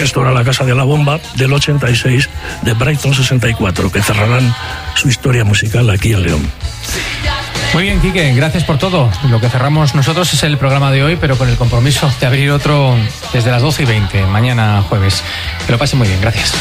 Esto era la Casa de la Bomba del 86 de Brighton 64, que cerrarán su historia musical aquí en León. Muy bien, Quique, gracias por todo. Lo que cerramos nosotros es el programa de hoy, pero con el compromiso de abrir otro desde las 12:20, mañana jueves. Que lo pase muy bien, gracias.